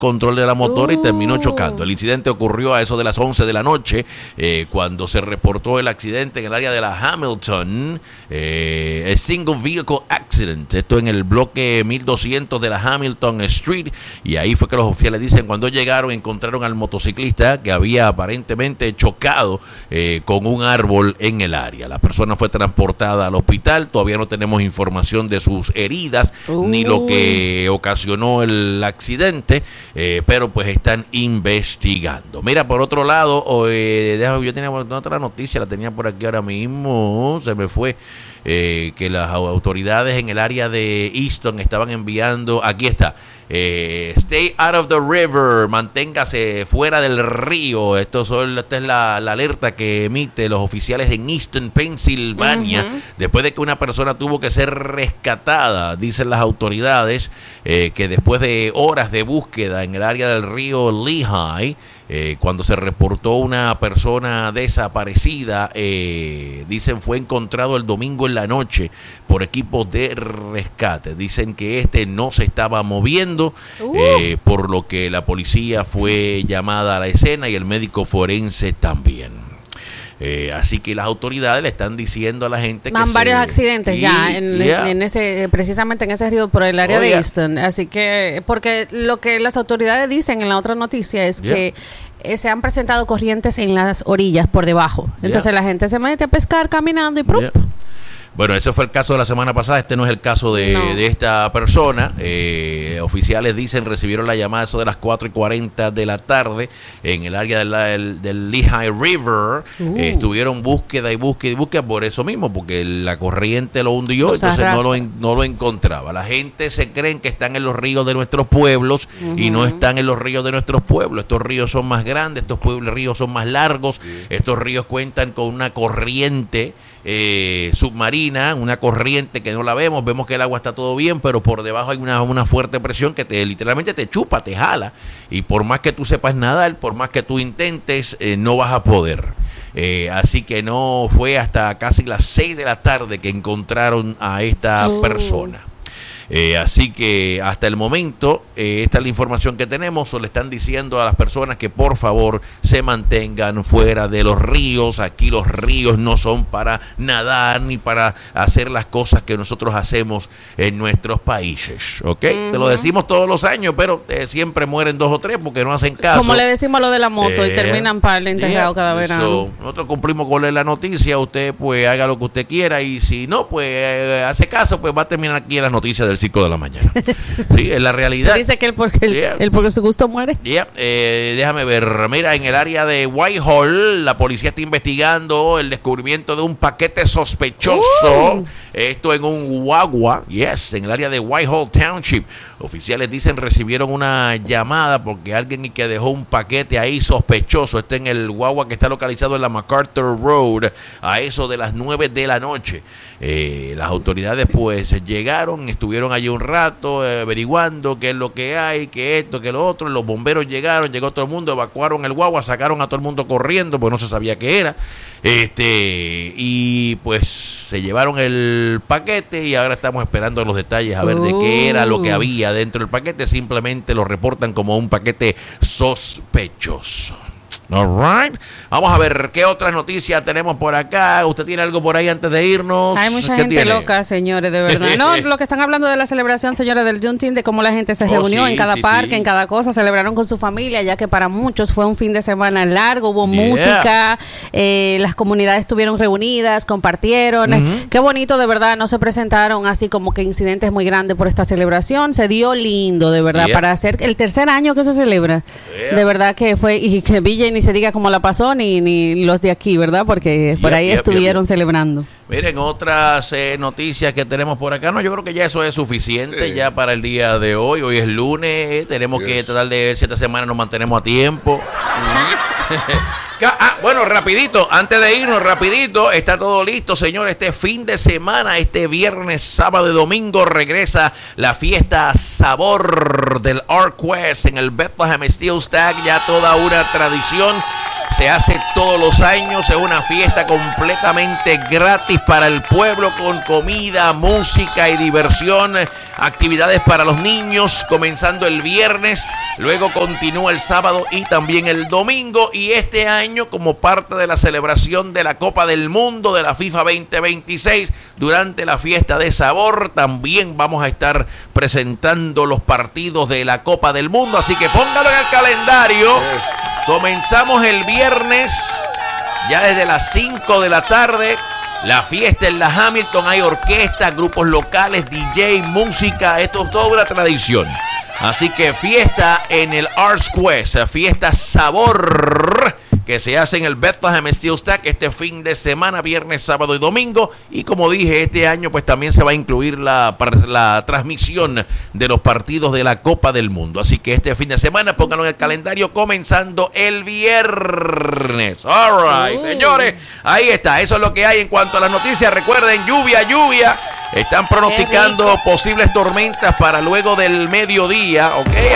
control de la motora y terminó chocando. El incidente ocurrió a eso de las 11 de la noche, cuando se reportó el accidente en el área de la Hamilton, el Single Vehicle Accident, esto en el bloque 1200 de la Hamilton Street, y ahí fue que los oficiales dicen, cuando llegaron encontraron al motociclista que había aparentemente chocado con un árbol en el área. La persona fue transportada al hospital, todavía no tenemos información de sus heridas, ni lo que ocasionó el accidente, pero pues están investigando. Mira, por otro lado, yo tenía otra noticia, la tenía por aquí ahora mismo, se me fue, que las autoridades en el área de Easton estaban enviando, aquí está, stay out of the river, manténgase fuera del río. Esta es la alerta que emite los oficiales en Easton, Pensilvania, después de que una persona tuvo que ser rescatada. Dicen las autoridades que después de horas de búsqueda en el área del río Lehigh, cuando se reportó una persona desaparecida, dicen fue encontrado el domingo en la noche por equipos de rescate. Dicen que no se estaba moviendo, por lo que la policía fue llamada a la escena y el médico forense también. Así que las autoridades le están diciendo a la gente que varios accidentes en ese, precisamente en ese río por el área de Easton. Así que, porque lo que las autoridades dicen en la otra noticia es que se han presentado corrientes en las orillas por debajo. Entonces la gente se mete a pescar caminando y ¡prup! Bueno, ese fue el caso de la semana pasada, este no es el caso de esta persona. Oficiales dicen recibieron la llamada eso de las 4:40 de la tarde en el área del Lehigh River. Estuvieron búsqueda y búsqueda por eso mismo, porque la corriente lo hundió, entonces no lo encontraba. La gente se creen que están en los ríos de nuestros pueblos y no están en los ríos de nuestros pueblos. Estos ríos son más grandes, estos ríos son más largos, estos ríos cuentan con una corriente submarina, una corriente que no la vemos que el agua está todo bien, pero por debajo hay una fuerte presión que literalmente te chupa, te jala, y por más que tú sepas nadar, por más que tú intentes, no vas a poder. Así que no fue hasta casi las 6 de la tarde que encontraron a esta persona. Así que hasta el momento, esta es la información que tenemos. Le están diciendo a las personas que por favor se mantengan fuera de los ríos. Aquí los ríos no son para nadar ni para hacer las cosas que nosotros hacemos en nuestros países, ¿ok? Te lo decimos todos los años, pero siempre mueren 2 o 3 porque no hacen caso. Como le decimos lo de la moto y terminan para el enterrado cada verano. Nosotros cumplimos con la noticia. Usted pues haga lo que usted quiera, y si no, pues hace caso, pues va a terminar aquí en las noticias del 5 de la mañana. Sí, es la realidad. Se dice que el porque su gusto muere. Déjame ver. Mira, en el área de Whitehall, la policía está investigando el descubrimiento de un paquete sospechoso. Esto en un guagua, en el área de Whitehall Township. Oficiales dicen recibieron una llamada porque alguien que dejó un paquete ahí sospechoso. Está en el guagua que está localizado en la MacArthur Road a eso de las 9 de la noche. Las autoridades pues llegaron, estuvieron allí un rato averiguando qué es lo que hay, qué esto, qué lo otro. Los bomberos llegaron, llegó todo el mundo, evacuaron el guagua, sacaron a todo el mundo corriendo porque no se sabía qué era. Y pues se llevaron el paquete y ahora estamos esperando los detalles a ver de qué era lo que había dentro del paquete. Simplemente lo reportan como un paquete sospechoso. All right. Vamos a ver qué otras noticias tenemos por acá. ¿Usted tiene algo por ahí antes de irnos? Hay mucha gente loca, señores, de verdad. No, lo que están hablando de la celebración, señores, del Juneteenth, de cómo la gente se reunió en cada parque, en cada cosa, celebraron con su familia, ya que para muchos fue un fin de semana largo, hubo música, las comunidades estuvieron reunidas, compartieron. Qué bonito, de verdad, no se presentaron así como que incidentes muy grandes por esta celebración. Se dio lindo, de verdad, para hacer el tercer año que se celebra. De verdad que fue, y que Villa ni se diga cómo la pasó, ni los de aquí, ¿verdad? Porque por ahí estuvieron celebrando. Miren, otras noticias que tenemos por acá. No, yo creo que ya eso es suficiente ya para el día de hoy. Hoy es lunes, tenemos que tratar de ver si esta semana nos mantenemos a tiempo. Bueno, rapidito, antes de irnos, rapidito, está todo listo, señor. Este fin de semana, este viernes, sábado y domingo, regresa la fiesta Sabor del ArcWest en el Bethlehem Steel Stag, ya toda una tradición. Se hace todos los años, es una fiesta completamente gratis para el pueblo, con comida, música y diversión, actividades para los niños, comenzando el viernes, luego continúa el sábado y también el domingo. Y este año, como parte de la celebración de la Copa del Mundo de la FIFA 2026, durante la fiesta de sabor, también vamos a estar presentando los partidos de la Copa del Mundo, así que póngalo en el calendario. Comenzamos el viernes, ya desde las 5 de la tarde, la fiesta en la Hamilton. Hay orquestas, grupos locales, DJ, música, esto es toda una tradición. Así que fiesta en el Arts Quest, fiesta sabor, que se hace en el Bethlehem Steel Stack este fin de semana, viernes, sábado y domingo. Y como dije, este año pues también se va a incluir la transmisión de los partidos de la Copa del Mundo. Así que este fin de semana pónganlo en el calendario, comenzando el viernes. All right, señores, ahí está. Eso es lo que hay en cuanto a las noticias. Recuerden, lluvia. Están pronosticando posibles tormentas para luego del mediodía, ¿ok?